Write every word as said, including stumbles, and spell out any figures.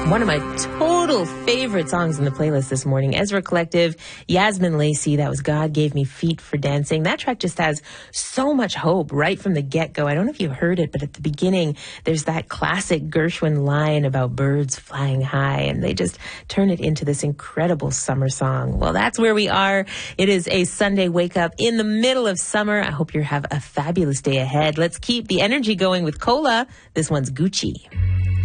One of my total favorite songs in the playlist this morning, Ezra Collective, Yasmin Lacey, that was God Gave Me Feet for Dancing. That track just has so much hope right from the get-go. I don't know if you heard it, but at the beginning, there's that classic Gershwin line about birds flying high, and they just turn it into this incredible summer song. Well, that's where we are. It is a Sunday wake-up in the middle of summer. I hope you have a fabulous day ahead. Let's keep the energy going with Cola. This one's Gucci.